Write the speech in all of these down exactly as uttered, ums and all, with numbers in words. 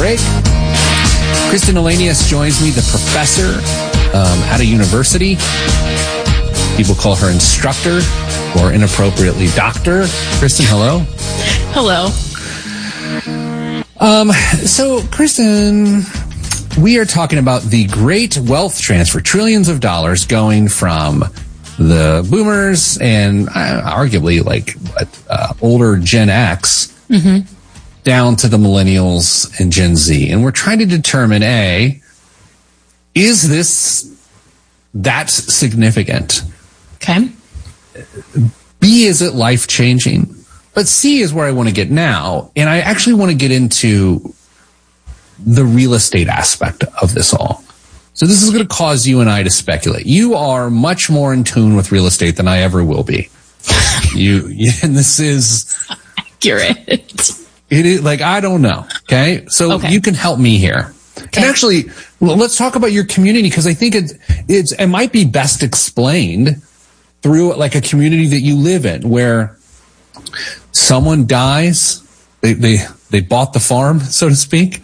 break. Kristen Elanius joins me, the professor um, at a university. People call her instructor or inappropriately doctor. Kristen, hello. Hello. Um, so, Kristen, we are talking about the great wealth transfer, trillions of dollars going from the boomers and uh, arguably like uh, older Gen X mm-hmm. down to the millennials and Gen Z. And we're trying to determine, A, is this that significant? Okay. B, is it life-changing? But C is where I want to get now. And I actually want to get into the real estate aspect of this all. So this is going to cause you and I to speculate. You are much more in tune with real estate than I ever will be. you, you and this is accurate. It is like, I don't know. Okay. So okay. You can help me here. Okay. And actually, well, let's talk about your community, because I think it, it's, it might be best explained through like a community that you live in, where someone dies, they, they, they bought the farm, so to speak.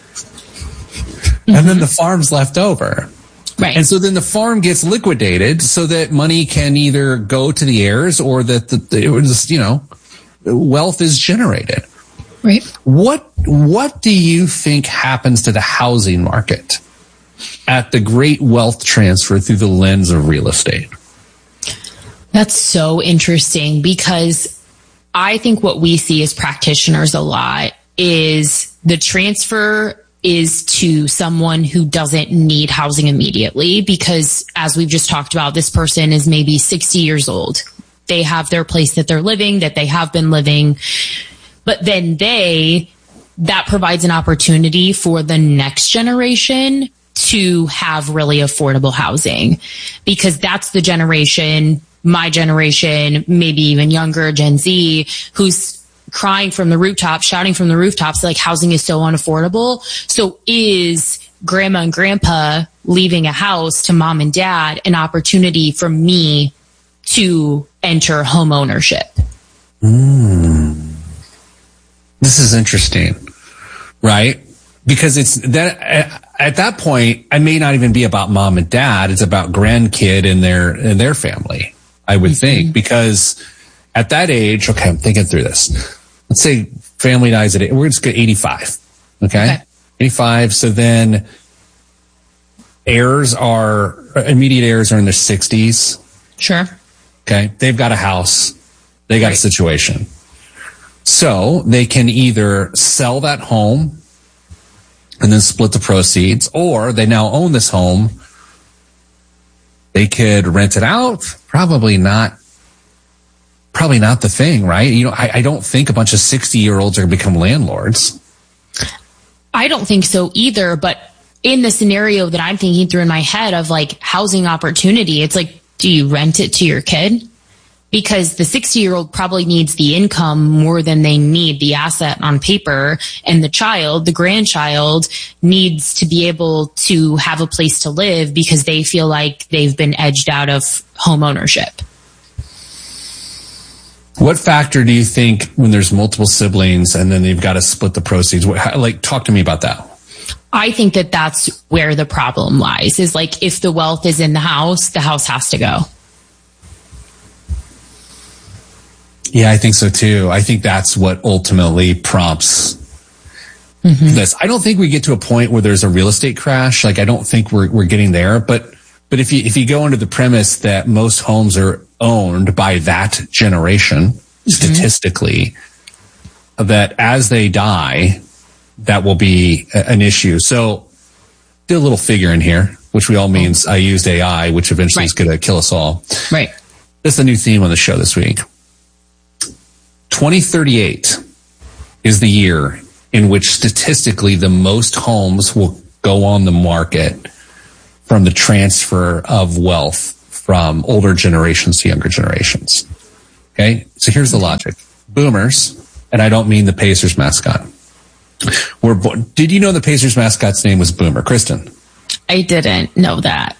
Mm-hmm. And then the farm's left over. Right. And so then the farm gets liquidated so that money can either go to the heirs or that the, the it was, you know, wealth is generated. Right. What, what do you think happens to the housing market at the great wealth transfer through the lens of real estate? That's so interesting, because I think what we see as practitioners a lot is the transfer is to someone who doesn't need housing immediately, because as we've just talked about, this person is maybe sixty years old. They have their place that they're living, that they have been living, but then they, that provides an opportunity for the next generation to have really affordable housing, because that's the generation, my generation, maybe even younger, Gen Z, who's crying from the rooftop, shouting from the rooftops, like housing is so unaffordable. So is grandma and grandpa leaving a house to mom and dad an opportunity for me to enter home ownership? Mm. This is interesting, right? Because it's that at that point, I may not even be about mom and dad. It's about grandkid and their, and their family, I would mm-hmm. think, because at that age, okay, I'm thinking through this. Let's say family dies at, we're just going to eighty-five. Okay? okay. eighty-five. So then heirs are, immediate heirs are in their sixties. Sure. Okay. They've got a house. They got right. a situation. So they can either sell that home and then split the proceeds, or they now own this home. They could rent it out. Probably not. Probably not the thing, right? You know, I, I don't think a bunch of sixty-year-olds are going to become landlords. I don't think so either. But in the scenario that I'm thinking through in my head of like housing opportunity, it's like, do you rent it to your kid? Because the sixty-year-old probably needs the income more than they need the asset on paper. And the child, the grandchild, needs to be able to have a place to live because they feel like they've been edged out of home ownership. What factor do you think when there's multiple siblings and then they've got to split the proceeds? What, like, talk to me about that. I think that that's where the problem lies, is like if the wealth is in the house, the house has to go. Yeah, I think so too. I think that's what ultimately prompts mm-hmm. this. I don't think we get to a point where there's a real estate crash. Like, I don't think we're we're getting there. But but if you if you go under the premise that most homes are owned by that generation, mm-hmm. statistically, that as they die, that will be a, an issue. So, did a little figure in here, which we all means I used A I, which eventually right. is going to kill us all. Right. That's the new theme on the show this week. twenty thirty-eight is the year in which statistically the most homes will go on the market from the transfer of wealth from older generations to younger generations. Okay? So here's the logic. Boomers, and I don't mean the Pacers mascot. Were born, did you know the Pacers mascot's name was Boomer? Kristen? I didn't know that.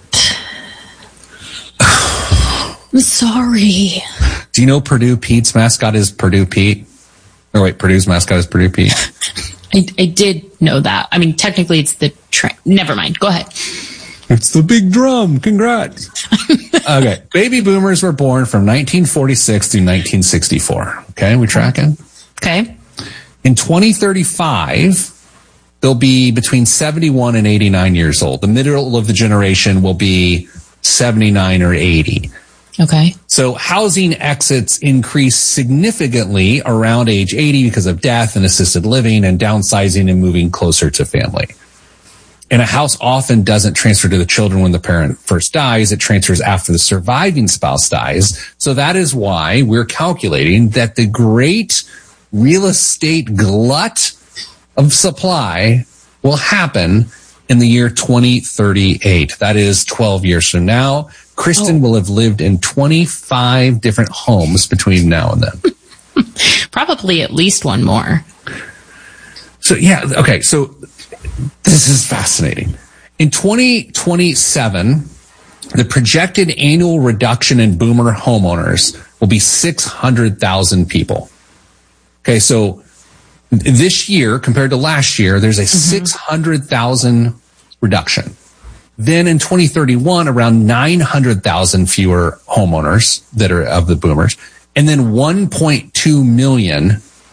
I'm sorry. Do you know Purdue Pete's mascot is Purdue Pete? Or wait, Purdue's mascot is Purdue Pete? I, I did know that. I mean, technically it's the train. Never mind. Go ahead. It's the big drum. Congrats. Okay. Baby boomers were born from nineteen forty-six through nineteen sixty-four. Okay. We tracking? Okay. In twenty thirty-five, they'll be between seventy-one and eighty-nine years old. The middle of the generation will be seventy-nine or eighty. Okay. So housing exits increase significantly around age eighty because of death and assisted living and downsizing and moving closer to family. And a house often doesn't transfer to the children when the parent first dies. It transfers after the surviving spouse dies. So that is why we're calculating that the great real estate glut of supply will happen in the year twenty thirty-eight. That is twelve years from now. Kristen oh. will have lived in twenty-five different homes between now and then. Probably at least one more. So, yeah, okay, so this is fascinating. In twenty twenty-seven, the projected annual reduction in boomer homeowners will be six hundred thousand people. Okay, so this year compared to last year, there's a mm-hmm. six hundred thousand reduction. Then in twenty thirty-one, around nine hundred thousand fewer homeowners that are of the boomers. And then one point two million,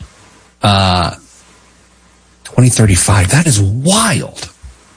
uh, twenty thirty-five. That is wild.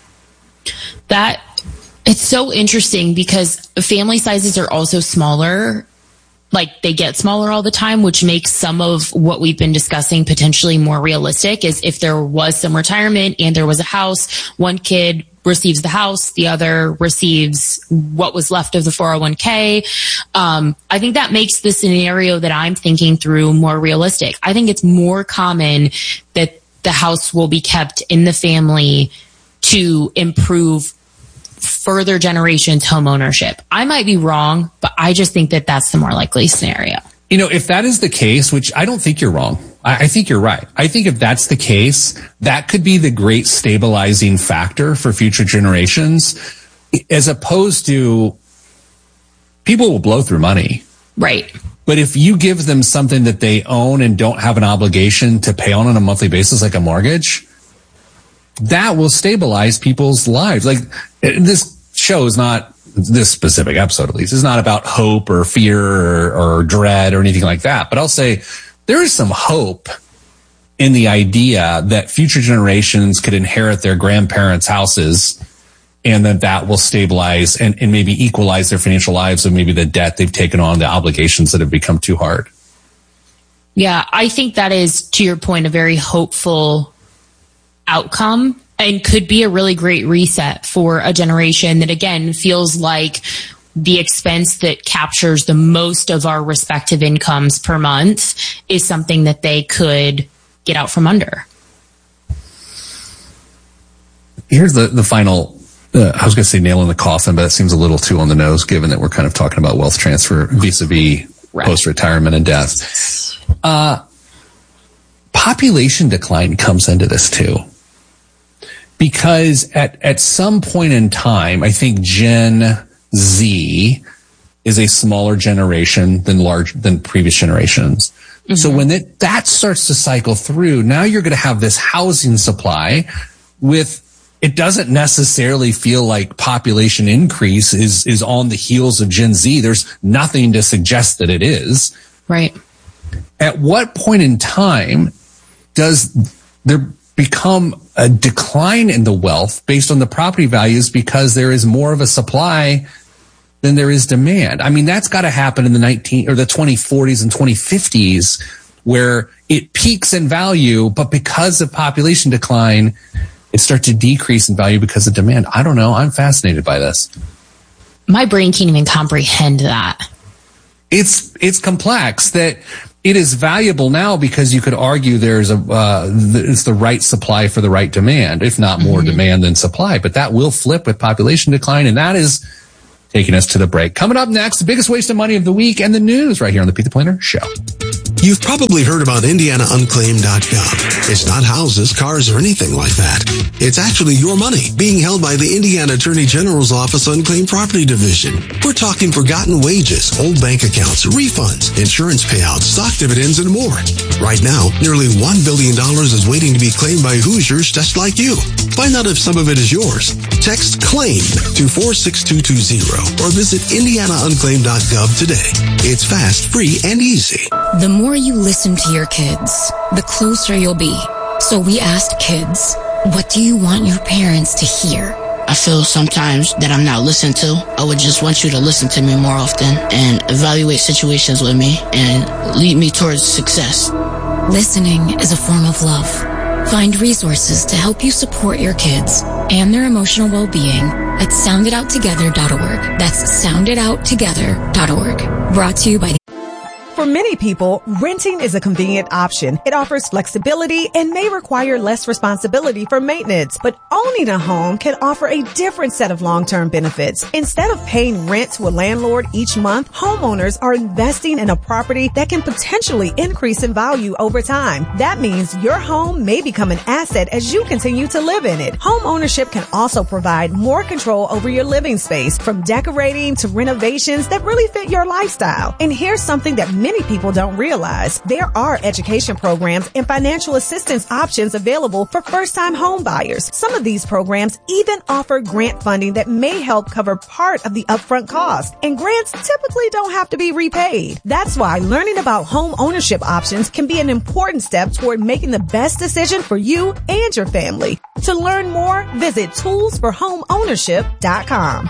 That, it's so interesting because family sizes are also smaller. Like they get smaller all the time, which makes some of what we've been discussing potentially more realistic. Is if there was some retirement and there was a house, one kid receives the house, the other receives what was left of the four oh one k. Um, I think that makes the scenario that I'm thinking through more realistic. I think it's more common that the house will be kept in the family to improve further generations home ownership. I might be wrong, but I just think that that's the more likely scenario. You know, if that is the case, which I don't think you're wrong, I, I think you're right. I think if that's the case, that could be the great stabilizing factor for future generations, as opposed to people will blow through money. Right. But if you give them something that they own and don't have an obligation to pay on on a monthly basis, like a mortgage, that will stabilize people's lives. Like this show is not, this specific episode at least, is not about hope or fear or, or dread or anything like that. But I'll say there is some hope in the idea that future generations could inherit their grandparents' houses and that that will stabilize and, and maybe equalize their financial lives and maybe the debt they've taken on, the obligations that have become too hard. Yeah, I think that is, to your point, a very hopeful outcome and could be a really great reset for a generation that, again, feels like the expense that captures the most of our respective incomes per month is something that they could get out from under. Here's the, the final, uh, I was going to say nail in the coffin, but it seems a little too on the nose given that we're kind of talking about wealth transfer vis-a-vis right. post-retirement and death. Uh, population decline comes into this too. Because at, at some point in time, I think Gen Z is a smaller generation than large, than previous generations. Mm-hmm. So when it, that starts to cycle through, now you're going to have this housing supply with, it doesn't necessarily feel like population increase is, is on the heels of Gen Z. There's nothing to suggest that it is. Right. At what point in time does there become a decline in the wealth based on the property values because there is more of a supply than there is demand? I mean, that's got to happen in the nineteen or the twenty forties and twenty fifties where it peaks in value, but because of population decline, it starts to decrease in value because of demand. I don't know. I'm fascinated by this. My brain can't even comprehend that. It's, it's complex that it is valuable now because you could argue there's a, uh, it's the right supply for the right demand, if not more mm-hmm. demand than supply, but that will flip with population decline. And that is taking us to the break. Coming up next, the biggest waste of money of the week and the news right here on the Pete the Planner Show. You've probably heard about Indiana Unclaimed dot gov. It's not houses, cars, or anything like that. It's actually your money being held by the Indiana Attorney General's Office Unclaimed Property Division. We're talking forgotten wages, old bank accounts, refunds, insurance payouts, stock dividends, and more. Right now, nearly one billion dollars is waiting to be claimed by Hoosiers just like you. Find out if some of it is yours. Text CLAIM to four six two two zero or visit Indiana Unclaimed dot gov today. It's fast, free, and easy. The more you listen to your kids, the closer you'll be. So we asked kids, what do you want your parents to hear? I feel sometimes that I'm not listened to. I would just want you to listen to me more often and evaluate situations with me and lead me towards success. Listening is a form of love. Find resources to help you support your kids and their emotional well-being at sound it out together dot org. That's sound it out together dot org. Brought to you by For many people, renting is a convenient option. It offers flexibility and may require less responsibility for maintenance. But owning a home can offer a different set of long-term benefits. Instead of paying rent to a landlord each month, homeowners are investing in a property that can potentially increase in value over time. That means your home may become an asset as you continue to live in it. Home ownership can also provide more control over your living space, from decorating to renovations that really fit your lifestyle. And here's something that many Many people don't realize. There are education programs and financial assistance options available for first-time home buyers. Some of these programs even offer grant funding that may help cover part of the upfront cost. And grants typically don't have to be repaid. That's why learning about home ownership options can be an important step toward making the best decision for you and your family. To learn more, visit tools for home ownership dot com.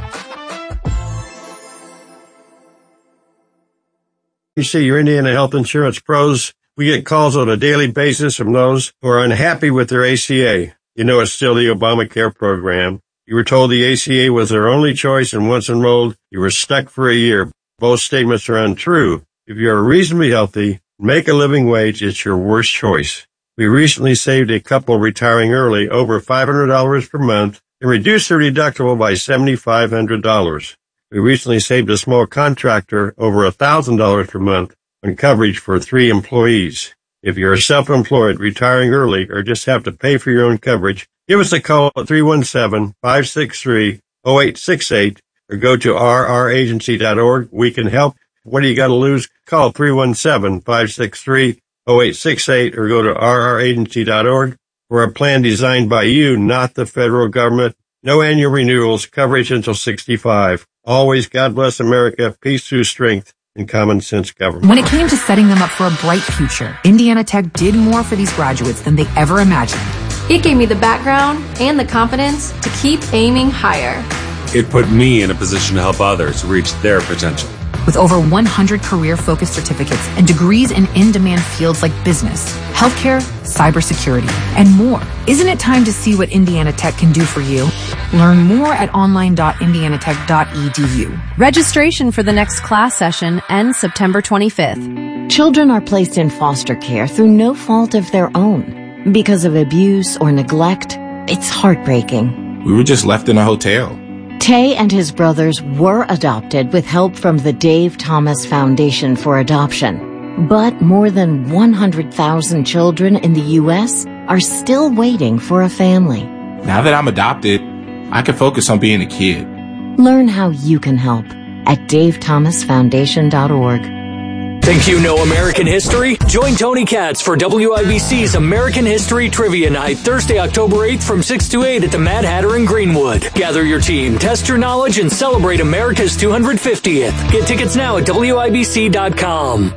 You see, your Indiana Health Insurance pros, we get calls on a daily basis from those who are unhappy with their A C A. You know, it's still the Obamacare program. You were told the A C A was their only choice, and once enrolled, you were stuck for a year. Both statements are untrue. If you are reasonably healthy, make a living wage, it's your worst choice. We recently saved a couple retiring early over five hundred dollars per month and reduced their deductible by seven thousand five hundred dollars. We recently saved a small contractor over one thousand dollars per month on coverage for three employees. If you're self-employed, retiring early, or just have to pay for your own coverage, give us a call at three one seven, five six three, zero eight six eight or go to r r agency dot org. We can help. What do you got to lose? Call three one seven, five six three, zero eight six eight or go to r r agency dot org for a plan designed by you, not the federal government. No annual renewals, coverage until sixty-five. Always, God bless America, peace through strength, and common sense government. When it came to setting them up for a bright future, Indiana Tech did more for these graduates than they ever imagined. It gave me the background and the confidence to keep aiming higher. It put me in a position to help others reach their potential. With over one hundred career-focused certificates and degrees in in-demand fields like business, healthcare, cybersecurity, and more. Isn't it time to see what Indiana Tech can do for you? Learn more at online dot indiana tech dot e d u. Registration for the next class session ends September twenty-fifth. Children are placed in foster care through no fault of their own. Because of abuse or neglect, it's heartbreaking. We were just left in a hotel. Tay and his brothers were adopted with help from the Dave Thomas Foundation for Adoption. But more than one hundred thousand children in the U S are still waiting for a family. Now that I'm adopted, I can focus on being a kid. Learn how you can help at dave thomas foundation dot org. Think you know American history? Join Tony Katz for W I B C's American History Trivia Night, Thursday, October eighth from six to eight at the Mad Hatter in Greenwood. Gather your team, test your knowledge, and celebrate America's two hundred fiftieth. Get tickets now at W I B C dot com.